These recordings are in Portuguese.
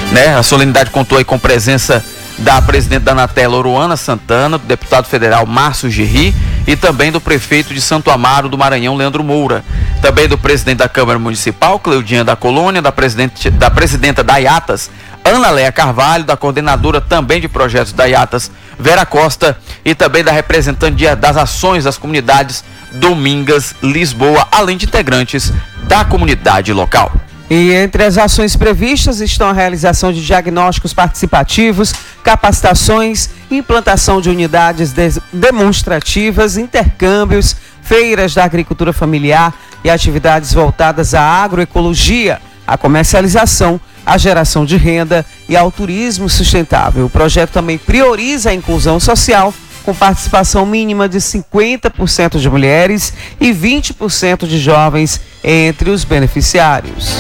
né? A solenidade contou aí com presença da presidente da Anatel, Oruana Santana, do deputado federal Márcio Gerri e também do prefeito de Santo Amaro do Maranhão, Leandro Moura. Também do presidente da Câmara Municipal, Cleudinha da Colônia, da presidenta da IATAS, Ana Léa Carvalho, da coordenadora também de projetos da IATAS, Vera Costa, e também da representante das ações das comunidades Domingas, Lisboa, além de integrantes da comunidade local. E entre as ações previstas estão a realização de diagnósticos participativos, capacitações, implantação de unidades demonstrativas, intercâmbios, feiras da agricultura familiar e atividades voltadas à agroecologia, à comercialização, à geração de renda e ao turismo sustentável. O projeto também prioriza a inclusão social, com participação mínima de 50% de mulheres e 20% de jovens entre os beneficiários.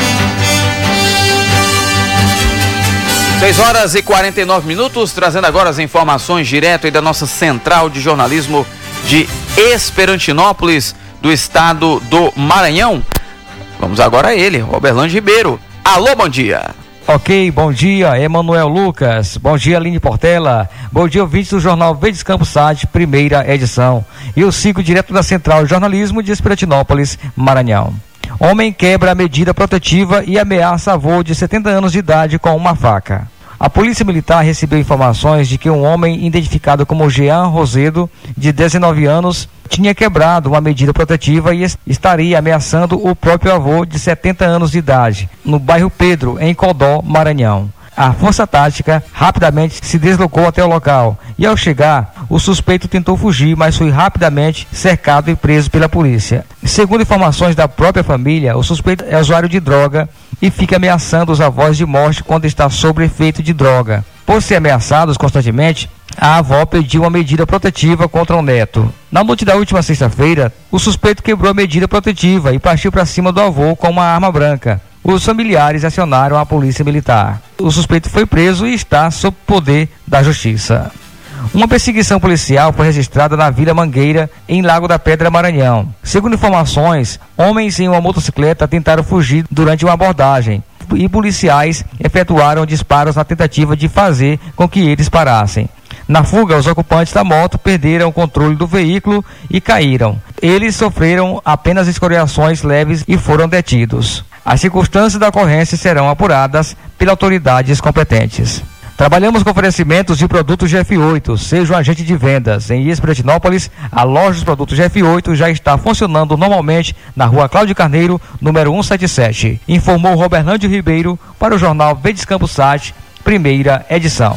6h49, trazendo agora as informações direto aí da nossa central de jornalismo de Esperantinópolis, do estado do Maranhão. Vamos agora a ele, Roberlândio Ribeiro. Alô, bom dia. Ok, bom dia, Emanuel Lucas, bom dia, Aline Portela, bom dia, ouvintes do Jornal Verdes Campos SAD, primeira edição. E eu sigo direto da Central de Jornalismo de Esperantinópolis, Maranhão. Homem quebra a medida protetiva e ameaça avô de 70 anos de idade com uma faca. A Polícia Militar recebeu informações de que um homem identificado como Jean Rosedo, de 19 anos, tinha quebrado uma medida protetiva e estaria ameaçando o próprio avô de 70 anos de idade, no bairro Pedro, em Codó, Maranhão. A Força Tática rapidamente se deslocou até o local e, ao chegar, o suspeito tentou fugir, mas foi rapidamente cercado e preso pela polícia. Segundo informações da própria família, o suspeito é usuário de droga e fica ameaçando os avós de morte quando está sob efeito de droga. Por ser ameaçados constantemente, a avó pediu uma medida protetiva contra o neto. Na noite da última sexta-feira, o suspeito quebrou a medida protetiva e partiu para cima do avô com uma arma branca. Os familiares acionaram a polícia militar. O suspeito foi preso e está sob poder da justiça. Uma perseguição policial foi registrada na Vila Mangueira, em Lago da Pedra, Maranhão. Segundo informações, homens em uma motocicleta tentaram fugir durante uma abordagem e policiais efetuaram disparos na tentativa de fazer com que eles parassem. Na fuga, os ocupantes da moto perderam o controle do veículo e caíram. Eles sofreram apenas escoriações leves e foram detidos. As circunstâncias da ocorrência serão apuradas pelas autoridades competentes. Trabalhamos com oferecimentos de produtos GF8. Seja um agente de vendas. Em Esperantinópolis, a loja dos produtos GF8 já está funcionando normalmente na rua Cláudio Carneiro, número 177. Informou Roberlândio Ribeiro para o jornal Verdes Campos SAD, primeira edição.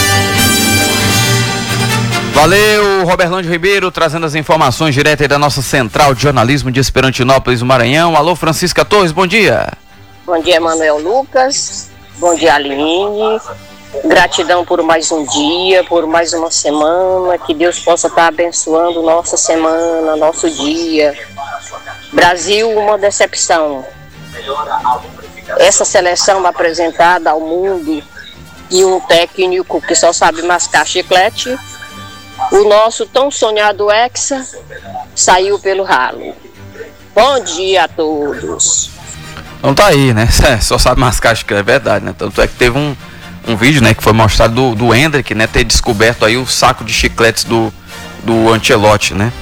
Valeu, Roberlândio Ribeiro, trazendo as informações direto aí da nossa central de jornalismo de Esperantinópolis, do Maranhão. Alô, Francisca Torres, bom dia. Bom dia, Emanuel Lucas. Bom dia, Aline. Gratidão por mais um dia, por mais uma semana. Que Deus possa estar abençoando nossa semana, nosso dia. Brasil, uma decepção. Essa seleção apresentada ao mundo e um técnico que só sabe mascar chiclete. O nosso tão sonhado Hexa saiu pelo ralo. Bom dia a todos. Então tá aí, né? Só sabe mascar, acho que é verdade, né? Tanto é que teve um vídeo, né, que foi mostrado do Hendrick, né, ter descoberto aí o saco de chicletes do Ancelotti, né?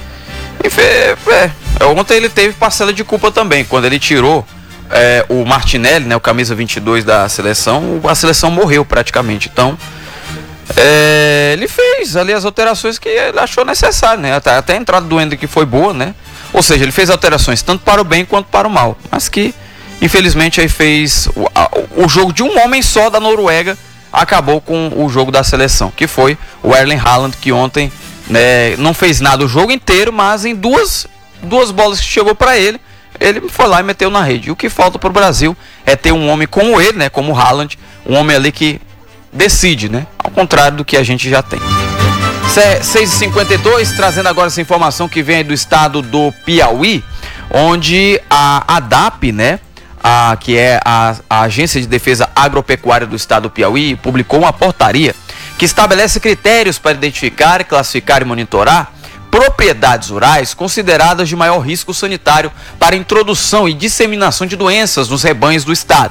E ontem ele teve parcela de culpa também, quando ele tirou o Martinelli, né, o camisa 22 da seleção, a seleção morreu praticamente. Então ele fez ali as alterações que ele achou necessário, né? Até a entrada do Hendrick foi boa, né? Ou seja, ele fez alterações tanto para o bem quanto para o mal, mas que infelizmente aí fez o jogo de um homem só da Noruega, acabou com o jogo da seleção, que foi o Erling Haaland, que ontem, né, não fez nada o jogo inteiro, mas em duas bolas que chegou para ele foi lá e meteu na rede. E o que falta para o Brasil é ter um homem como ele, né, como o Haaland, um homem ali que decide, né, ao contrário do que a gente já tem. 6h52, trazendo agora essa informação que vem do estado do Piauí, onde a ADAP, né, que é a Agência de Defesa Agropecuária do estado do Piauí, publicou uma portaria que estabelece critérios para identificar, classificar e monitorar propriedades rurais consideradas de maior risco sanitário para introdução e disseminação de doenças nos rebanhos do estado.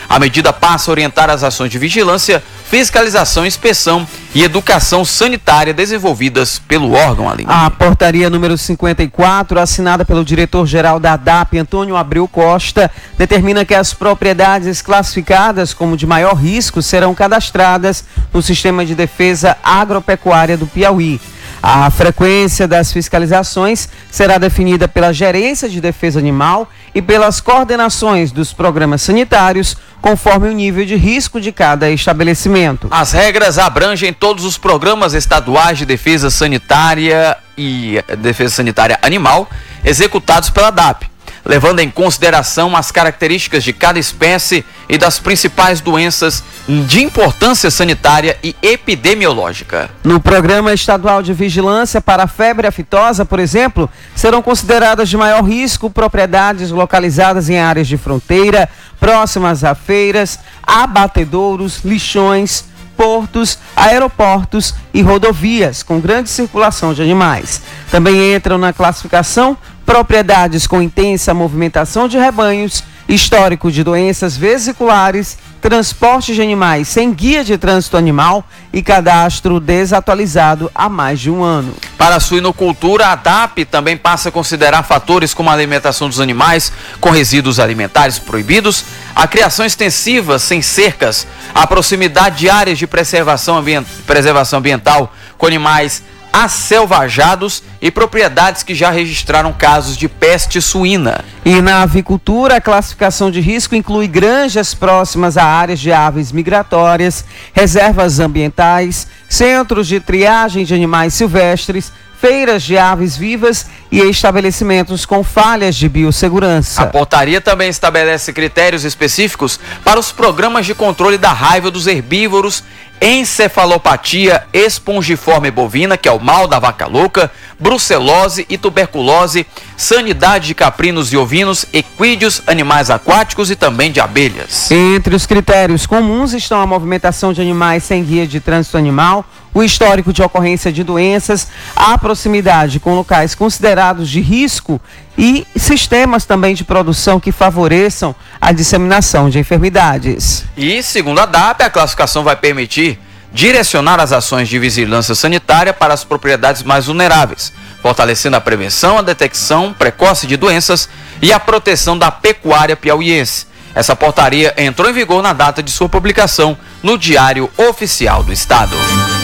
A medida passa a orientar as ações de vigilância, fiscalização, inspeção e educação sanitária desenvolvidas pelo órgão, Aline. A portaria número 54, assinada pelo diretor-geral da ADAP, Antônio Abreu Costa, determina que as propriedades classificadas como de maior risco serão cadastradas no Sistema de Defesa Agropecuária do Piauí. A frequência das fiscalizações será definida pela Gerência de Defesa Animal e pelas coordenações dos programas sanitários, conforme o nível de risco de cada estabelecimento. As regras abrangem todos os programas estaduais de defesa sanitária e defesa sanitária animal executados pela DAP, levando em consideração as características de cada espécie e das principais doenças de importância sanitária e epidemiológica. No Programa Estadual de Vigilância para a Febre Aftosa, por exemplo, serão consideradas de maior risco propriedades localizadas em áreas de fronteira, próximas a feiras, abatedouros, lixões, portos, aeroportos e rodovias com grande circulação de animais. Também entram na classificação propriedades com intensa movimentação de rebanhos, histórico de doenças vesiculares, transporte de animais sem guia de trânsito animal e cadastro desatualizado há mais de um ano. Para a suinocultura, a DAP também passa a considerar fatores como a alimentação dos animais com resíduos alimentares proibidos, a criação extensiva sem cercas, a proximidade de áreas de preservação ambiental com animais acelvajados e propriedades que já registraram casos de peste suína. E na avicultura, a classificação de risco inclui granjas próximas a áreas de aves migratórias, reservas ambientais, centros de triagem de animais silvestres, feiras de aves vivas e estabelecimentos com falhas de biossegurança. A portaria também estabelece critérios específicos para os programas de controle da raiva dos herbívoros, encefalopatia espongiforme bovina, que é o mal da vaca louca, brucelose e tuberculose, sanidade de caprinos e ovinos, equídeos, animais aquáticos e também de abelhas. Entre os critérios comuns estão a movimentação de animais sem guia de trânsito animal, o histórico de ocorrência de doenças, a proximidade com locais considerados de risco e sistemas também de produção que favoreçam a disseminação de enfermidades. E, segundo a DAP, a classificação vai permitir direcionar as ações de vigilância sanitária para as propriedades mais vulneráveis, fortalecendo a prevenção, a detecção precoce de doenças e a proteção da pecuária piauiense. Essa portaria entrou em vigor na data de sua publicação no Diário Oficial do Estado.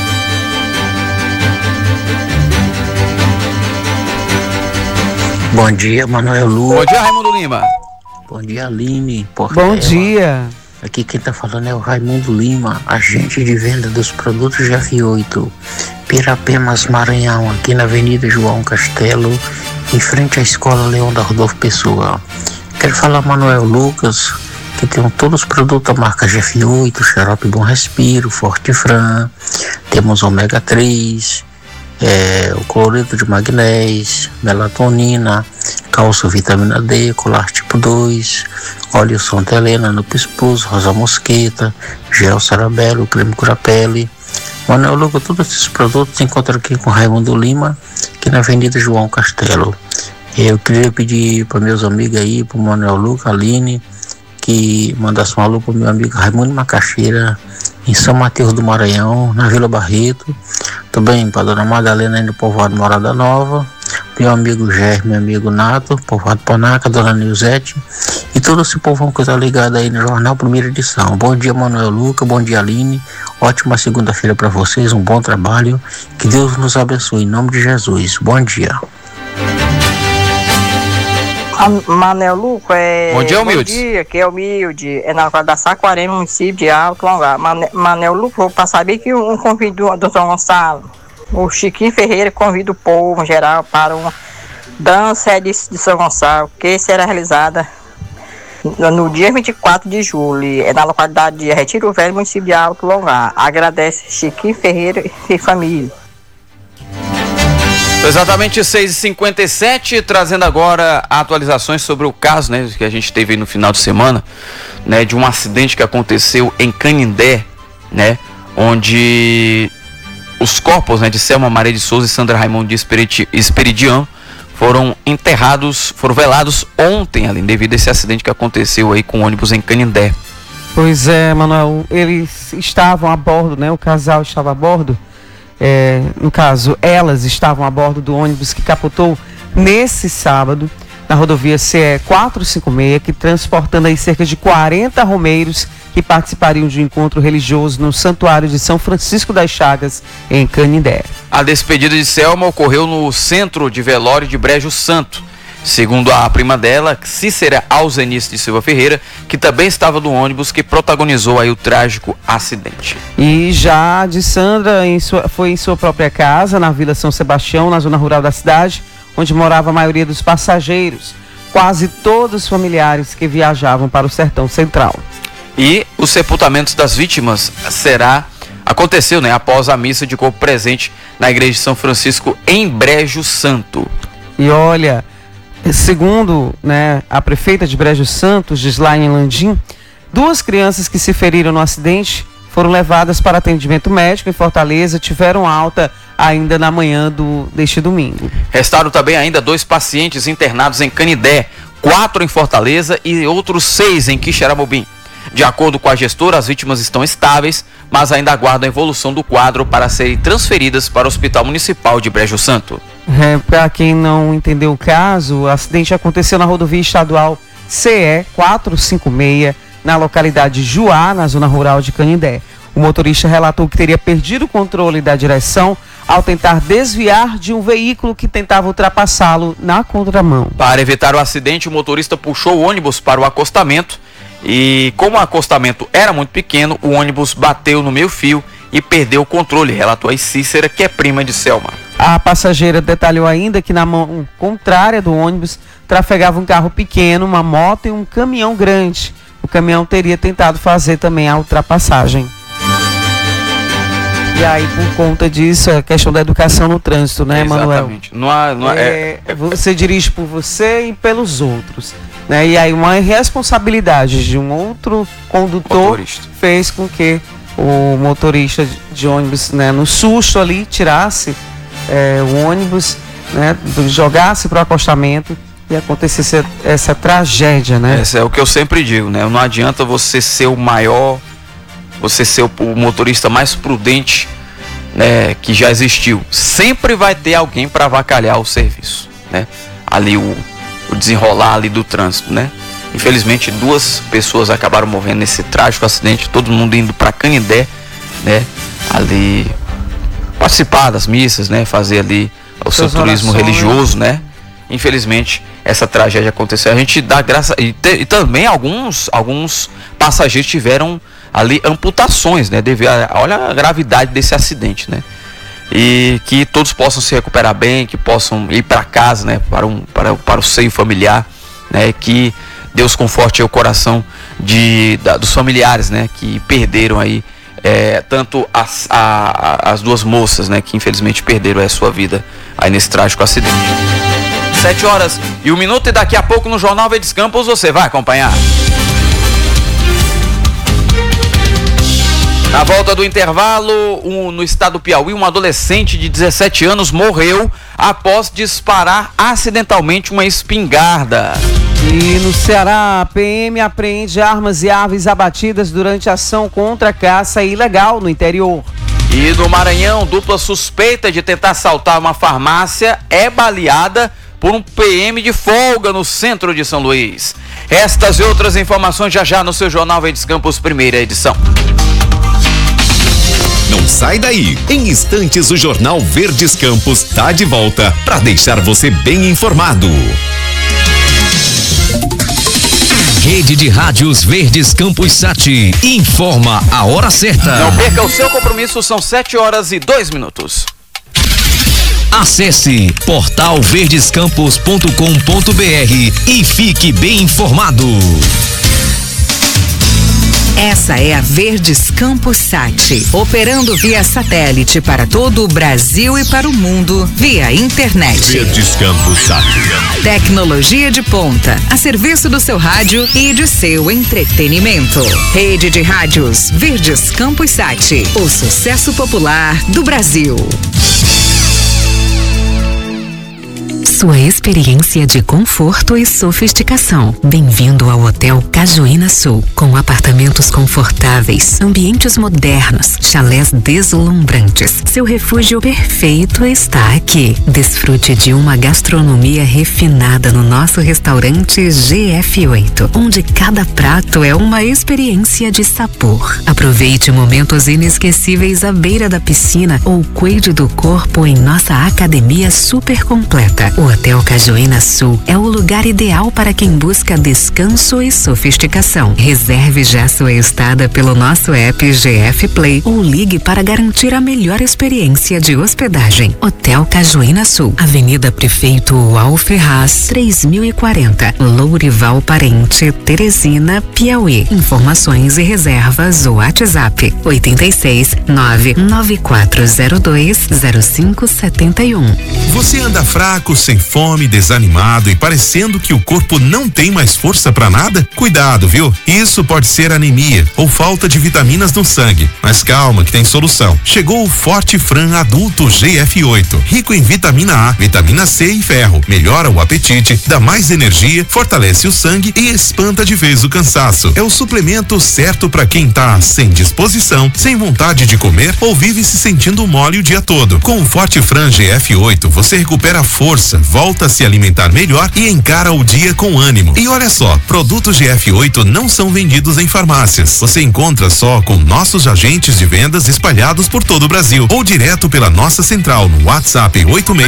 Bom dia, Manuel Lu. Bom dia, Raimundo Lima. Bom dia, Aline Portela. Bom dia. Aqui quem tá falando é o Raimundo Lima, agente de venda dos produtos F8, Pirapemas, Maranhão, aqui na Avenida João Castelo, em frente à Escola Leão da Rodolfo Pessoa. Quero falar, Manuel Lucas, que tem todos os produtos da marca F8, Xarope Bom Respiro, Forte Fran, temos ômega 3, o cloreto de magnésio, melatonina, cálcio, vitamina D, colar tipo 2, óleo Santa Helena, no Pispus, rosa mosqueta, gel Sarabelo, creme cura-pele. Manuel Lucas, todos esses produtos se encontram aqui com Raimundo Lima, aqui na Avenida João Castelo. Eu queria pedir para meus amigos aí, para o Manuel Lucas, Aline, que mandasse um alô para o meu amigo Raimundo Macaxeira, em São Mateus do Maranhão, na Vila Barreto. Também para Dona Madalena, aí no povoado Morada Nova, meu amigo Germe, meu amigo Nato, povoado Panaca, Dona Nilzete, e todo esse povão que está ligado aí no Jornal Primeira Edição. Bom dia, Manuel Lucas, bom dia, Aline, ótima segunda-feira para vocês, um bom trabalho, que Deus nos abençoe, em nome de Jesus. Bom dia. Manuel Lucas, Bom dia, Humilde. Bom dia, que é Humilde, é na quadra da Saquarema, município de Alto Longar. Manuel Lucas, vou para saber que um convite do São Gonçalo, o Chiquinho Ferreira convida o povo em geral para uma dança de São Gonçalo, que será realizada no dia 24 de julho, é na localidade de Retiro Velho, município de Alto Longar. Agradece Chiquinho Ferreira e família. Exatamente 6h57, trazendo agora atualizações sobre o caso, né, que a gente teve aí no final de semana, né, de um acidente que aconteceu em Canindé, né, onde os corpos, né, de Selma Maria de Souza e Sandra Raimundo de Esperidião foram enterrados, foram velados ontem, ali, devido a esse acidente que aconteceu aí com o ônibus em Canindé. Pois é, Manuel, eles estavam a bordo, né? O casal estava a bordo, no caso, elas estavam a bordo do ônibus que capotou nesse sábado, na rodovia CE 456, que transportando aí cerca de 40 romeiros que participariam de um encontro religioso no Santuário de São Francisco das Chagas, em Canindé. A despedida de Selma ocorreu no Centro de Velório de Brejo Santo. Segundo a prima dela, Cícera Alzenice de Silva Ferreira, que também estava no ônibus que protagonizou aí o trágico acidente. E já de Sandra, foi em sua própria casa, na Vila São Sebastião, na zona rural da cidade, onde morava a maioria dos passageiros, quase todos familiares que viajavam para o Sertão Central. E os sepultamentos das vítimas aconteceu, né, após a missa de corpo presente na igreja de São Francisco em Brejo Santo. E olha, segundo, né, a prefeita de Brejo Santo, Gislaine Landim, 2 crianças que se feriram no acidente foram levadas para atendimento médico em Fortaleza, tiveram alta ainda na manhã deste domingo. Restaram também ainda 2 pacientes internados em Canindé, 4 em Fortaleza e outros 6 em Quixeramobim. De acordo com a gestora, as vítimas estão estáveis, mas ainda aguardam a evolução do quadro para serem transferidas para o Hospital Municipal de Brejo Santo. Para quem não entendeu o caso, o acidente aconteceu na rodovia estadual CE 456, na localidade de Juá, na zona rural de Canindé. O motorista relatou que teria perdido o controle da direção ao tentar desviar de um veículo que tentava ultrapassá-lo na contramão. Para evitar o acidente, o motorista puxou o ônibus para o acostamento e, como o acostamento era muito pequeno, o ônibus bateu no meio-fio e perdeu o controle, relatou a Cícera, que é prima de Selma. A passageira detalhou ainda que na mão contrária do ônibus trafegava um carro pequeno, uma moto e um caminhão grande. O caminhão teria tentado fazer também a ultrapassagem. E aí, por conta disso, a questão da educação no trânsito, né, Manuel? Exatamente. Você dirige por você e pelos outros, né? E aí uma irresponsabilidade de um outro condutor fez com que o motorista de ônibus, né, no susto ali, tirasse o ônibus, né, jogasse para o acostamento e acontecesse essa tragédia, né? Esse é o que eu sempre digo, né? Não adianta você ser o maior, você ser o motorista mais prudente, né, que já existiu. Sempre vai ter alguém para avacalhar o serviço, né? Ali o desenrolar ali do trânsito, né? Infelizmente 2 pessoas acabaram morrendo nesse trágico acidente, todo mundo indo para Canindé, né? Ali participar das missas, né? Fazer ali o seu turismo religioso, né? Infelizmente essa tragédia aconteceu. A gente dá graça e também alguns passageiros tiveram ali amputações, né? Olha a gravidade desse acidente, né? E que todos possam se recuperar bem, que possam ir para casa, né? Para o seio familiar, né? Que Deus conforte o coração dos familiares, né? Que perderam aí tanto as 2 moças, né? Que infelizmente perderam a sua vida aí nesse trágico acidente. 7h01 e daqui a pouco no Jornal Verdes Campos você vai acompanhar. Na volta do intervalo, no estado do Piauí, um adolescente de 17 anos morreu após disparar acidentalmente uma espingarda. E no Ceará, a PM apreende armas e aves abatidas durante ação contra a caça ilegal no interior. E no Maranhão, dupla suspeita de tentar assaltar uma farmácia é baleada por um PM de folga no centro de São Luís. Estas e outras informações já no seu Jornal Verdes Campos, primeira edição. Não sai daí. Em instantes, o Jornal Verdes Campos está de volta para deixar você bem informado. Rede de Rádios Verdes Campos Sat informa a hora certa. Não perca o seu compromisso, são 7h02. Acesse portalverdescampos.com.br e fique bem informado. Essa é a Verdes Campos Sat, operando via satélite para todo o Brasil e para o mundo via internet. Verdes Campos Sat. Tecnologia de ponta, a serviço do seu rádio e de seu entretenimento. Rede de Rádios Verdes Campos Sat, o sucesso popular do Brasil. sua experiência de conforto e sofisticação. Bem-vindo ao Hotel Cajuína Sul, com apartamentos confortáveis, ambientes modernos, chalés deslumbrantes. Seu refúgio perfeito está aqui. Desfrute de uma gastronomia refinada no nosso restaurante GF8, onde cada prato é uma experiência de sabor. Aproveite momentos inesquecíveis à beira da piscina ou cuide do corpo em nossa academia super completa. O Hotel Cajuína Sul é o lugar ideal para quem busca descanso e sofisticação. Reserve já sua estada pelo nosso app GF Play ou ligue para garantir a melhor experiência de hospedagem. Hotel Cajuína Sul, Avenida Prefeito Uau Ferraz, 3040, Lourival Parente, Teresina, Piauí. Informações e reservas o WhatsApp 86 99402 0571. Você anda fraco, sem fome, desanimado e parecendo que o corpo não tem mais força pra nada? Cuidado, viu? Isso pode ser anemia ou falta de vitaminas no sangue. Mas calma que tem solução. Chegou o Forte Fran Adulto GF8, rico em vitamina A, vitamina C e ferro. Melhora o apetite, dá mais energia, fortalece o sangue e espanta de vez o cansaço. É o suplemento certo pra quem tá sem disposição, sem vontade de comer ou vive se sentindo mole o dia todo. Com o Forte Fran GF8, você recupera força, volta a se alimentar melhor e encara o dia com ânimo. E olha só, produtos GF8 não são vendidos em farmácias. Você encontra só com nossos agentes de vendas espalhados por todo o Brasil ou direto pela nossa central no WhatsApp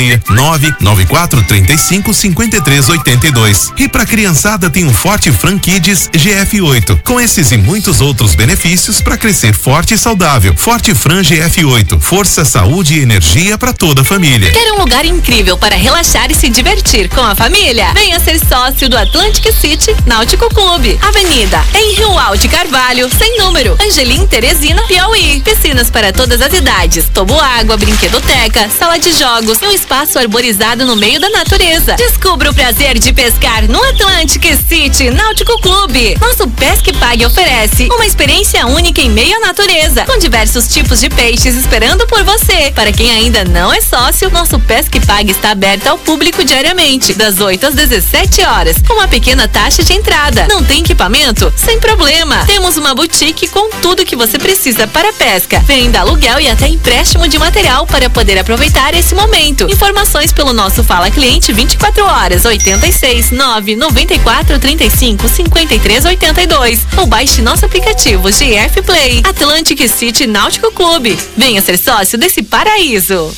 869-9435-5382. E pra criançada tem o Forte Fran Kids GF8, com esses e muitos outros benefícios para crescer forte e saudável. Forte Fran GF8, força, saúde e energia para toda a família. Quer um lugar incrível para relaxar e se divertir com a família? Venha ser sócio do Atlantic City Náutico Clube. Avenida em Rio Alto Carvalho, sem número, Angelim, Teresina, Piauí. Piscinas para todas as idades, toboágua, brinquedoteca, sala de jogos e um espaço arborizado no meio da natureza. Descubra o prazer de pescar no Atlantic City Náutico Clube. Nosso Pesca e Pague oferece uma experiência única em meio à natureza, com diversos tipos de peixes esperando por você. Para quem ainda não é sócio, nosso Pesca e Pague está aberto ao público diariamente, das 8 às 17 horas, com uma pequena taxa de entrada. Não tem equipamento? Sem problema. Temos uma boutique com tudo que você precisa para pesca. Venda, aluguel e até empréstimo de material para poder aproveitar esse momento. Informações pelo nosso Fala Cliente 24 horas 86 994 35 53 82 ou baixe nosso aplicativo GF Play. Atlantic City Náutico Clube. Venha ser sócio desse paraíso.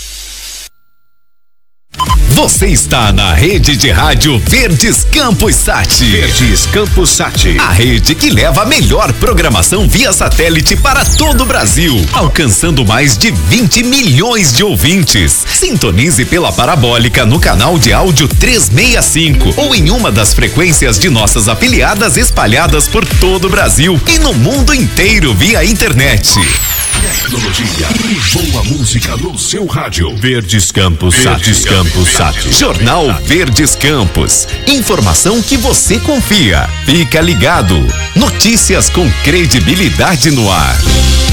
Você está na rede de rádio Verdes Campos Sat. Verdes Campos Sat. A rede que leva a melhor programação via satélite para todo o Brasil, alcançando mais de 20 milhões de ouvintes. Sintonize pela parabólica no canal de áudio 365 ou em uma das frequências de nossas afiliadas espalhadas por todo o Brasil e no mundo inteiro via internet. Tecnologia e boa música no seu rádio. Verdes Campos Sat. Verdes Campos Sat. Jornal Verdes Campos. Informação que você confia. Fica ligado. Notícias com credibilidade no ar.